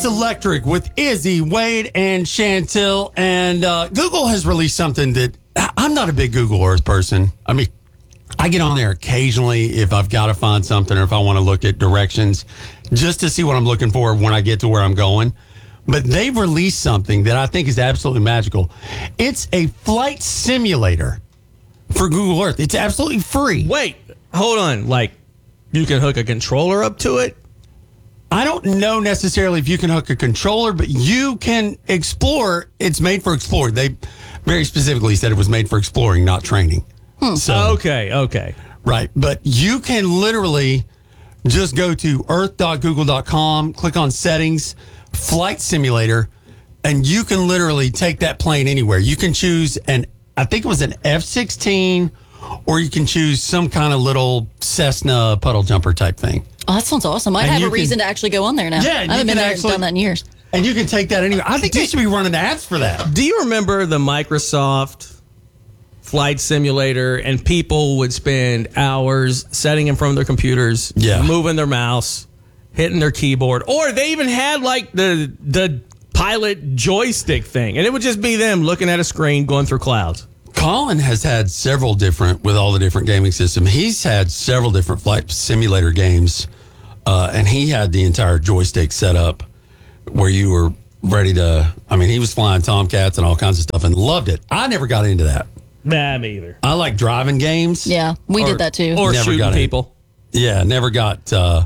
It's Electric with Izzy, Wade, and Chantel. And Google has released something that I'm not a big Google Earth person. I mean, I get on there occasionally if I've got to find something or if I want to look at directions just to see what I'm looking for when I get to where I'm going. But they've released something that I think is absolutely magical. It's a flight simulator for Google Earth. It's absolutely free. Wait, hold on. Like, you can hook a controller up to it? I don't know necessarily if you can hook a controller, but you can explore. It's made for exploring. They very specifically said it was made for exploring, not training. So, Okay. Right. But you can literally just go to earth.google.com, click on settings, flight simulator, and you can literally take that plane anywhere. You can choose I think it was an F-16, or you can choose some kind of little Cessna puddle jumper type thing. Oh, that sounds awesome. I'd have a reason to actually go on there now. Yeah, I haven't been there and done that in years. And you can take that anywhere. I think they should be running ads for that. Do you remember the Microsoft flight simulator, and people would spend hours setting in front of their computers, moving their mouse, hitting their keyboard, or they even had like the pilot joystick thing, and it would just be them looking at a screen going through clouds. Colin has had several different, with all the different gaming systems, he's had several different flight simulator games, and he had the entire joystick set up where you were ready to, he was flying Tomcats and all kinds of stuff and loved it. I never got into that. Nah, me either. I like driving games. Yeah, we did that too. Or shooting people. Never got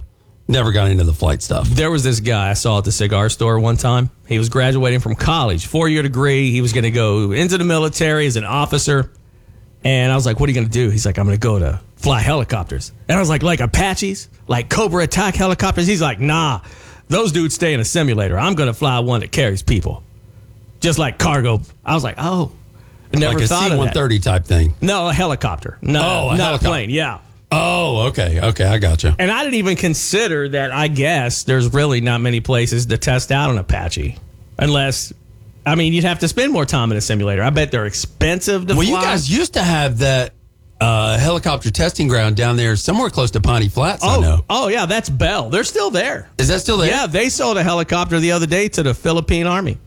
into the flight stuff. There was this guy I saw at the cigar store one time. He was graduating from college, 4-year degree. He was going to go into the military as an officer. And I was like, what are you going to do? He's like, I'm going to go to fly helicopters. And I was like Apaches? Like Cobra attack helicopters? He's like, nah, those dudes stay in a simulator. I'm going to fly one that carries people. Just like cargo. I was like, oh, I never like thought of that. C-130 type thing. No, a helicopter. No, not a plane. Yeah. Oh, okay, I gotcha. And I didn't even consider that. I guess there's really not many places to test out an Apache, unless, you'd have to spend more time in a simulator. I bet they're expensive to fly. Well, you guys used to have that helicopter testing ground down there somewhere close to Piney Flats, I know. Oh, yeah, that's Bell. They're still there. Is that still there? Yeah, they sold a helicopter the other day to the Philippine Army.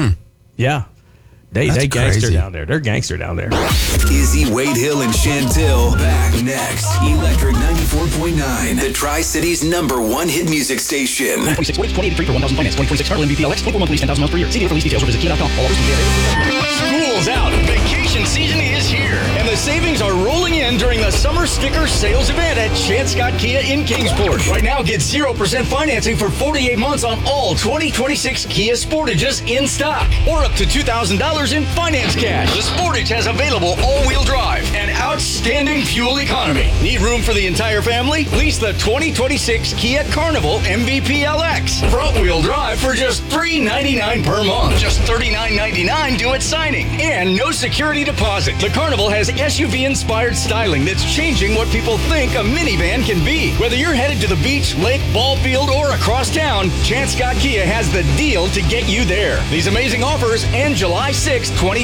Yeah. They gangster down there. They're gangster down there. Izzy, Wade Hill, and Chantel back next. Electric 94.9, the Tri-Cities #1 hit music station. 26 Wave, 2083 for 1,000 finance. 2026 Harley MVP LX, 24 month lease, 10,000 miles per year. See for lease details or visit Kia.com. All offers will be available. School's out. Vacation season is here. And the savings are rolling in during the summer sticker sales event at Chance Scott Kia in Kingsport. Right now, get 0% financing for 48 months on all 2026 Kia Sportages in stock. Or up to $2,000 in finance cash. The Sportage has available all-wheel drive and outstanding fuel economy. Need room for the entire family? Lease the 2026 Kia Carnival MVP LX. Front-wheel drive for just $399 per month. Just $39.99 due at signing. And no security deposit. The Carnival has SUV-inspired styling that's changing what people think a minivan can be. Whether you're headed to the beach, lake, ball field, or across town, Chance Scott Kia has the deal to get you there. These amazing offers end July 6,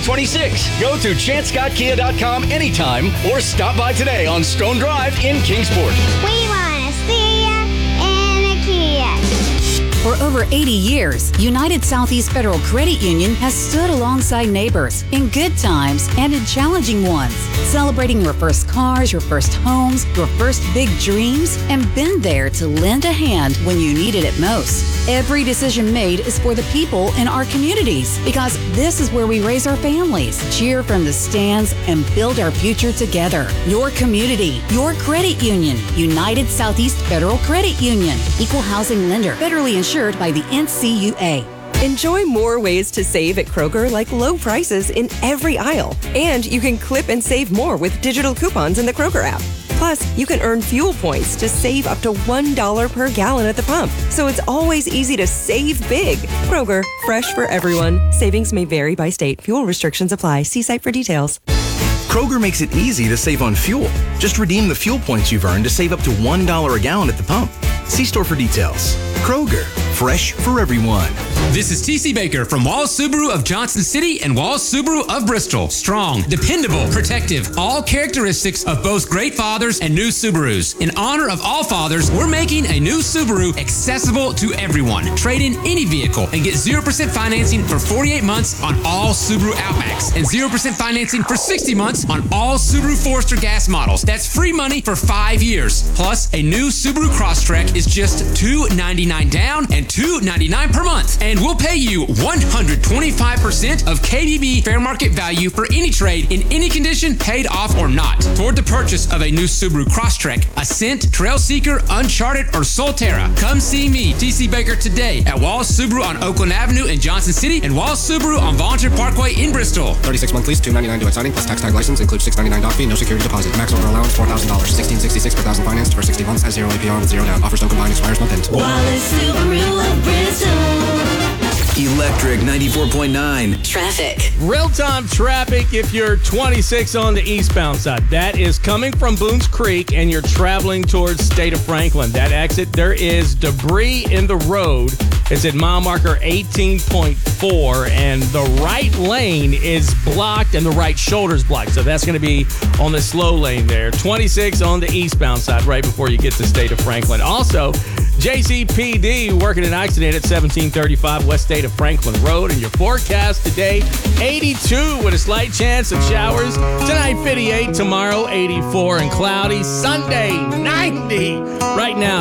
2026. Go to chancescottkia.com anytime or stop by today on Stone Drive in Kingsport. We want to see ya in a Kia. For over 80 years, United Southeast Federal Credit Union has stood alongside neighbors in good times and in challenging ones, celebrating your first cars, your first homes, your first big dreams, and been there to lend a hand when you needed it most. Every decision made is for the people in our communities, because this is where we raise our families, cheer from the stands, and build our future together. Your community, your credit union. United Southeast Federal Credit Union. Equal housing lender. Federally insured by the NCUA. Enjoy more ways to save at Kroger, like low prices in every aisle. And you can clip and save more with digital coupons in the Kroger app. Plus, you can earn fuel points to save up to $1 per gallon at the pump. So it's always easy to save big. Kroger, fresh for everyone. Savings may vary by state. Fuel restrictions apply. See site for details. Kroger makes it easy to save on fuel. Just redeem the fuel points you've earned to save up to $1 a gallon at the pump. See store for details. Kroger, fresh for everyone. This is TC Baker from Walls Subaru of Johnson City and Walls Subaru of Bristol. Strong, dependable, protective, all characteristics of both great fathers and new Subarus. In honor of all fathers, we're making a new Subaru accessible to everyone. Trade in any vehicle and get 0% financing for 48 months on all Subaru Outbacks and 0% financing for 60 months on all Subaru Forester gas models. That's free money for 5 years. Plus, a new Subaru Crosstrek is just $299 down and $299 per month. And we'll pay you 125% of KBB fair market value for any trade in any condition, paid off or not. Toward the purchase of a new Subaru Crosstrek, Ascent, Trailseeker, Uncharted, or Solterra, come see me, TC Baker, today at Walls Subaru on Oakland Avenue in Johnson City and Walls Subaru on Volunteer Parkway in Bristol. 36-month lease, $299 due at signing, plus tax tag license, includes $699 doc fee, no security deposit. Max over allowance, $4,000. $1,666 per thousand financed for 60 months at 0 APR with 0 down. Offers don't combine, expires month end. Wallace Subaru of Bristol. Electric 94.9. Traffic. Real-time traffic if you're 26 on the eastbound side. That is coming from Boones Creek and you're traveling towards State of Franklin. That exit, there is debris in the road. It's at mile marker 18.4 and the right lane is blocked and the right shoulder's blocked. So that's going to be on the slow lane there. 26 on the eastbound side right before you get to State of Franklin. Also, JCPD working an accident at 1735 West State of Franklin Road. And your forecast today, 82 with a slight chance of showers. Tonight, 58. Tomorrow, 84 and cloudy. Sunday, 90. Right now,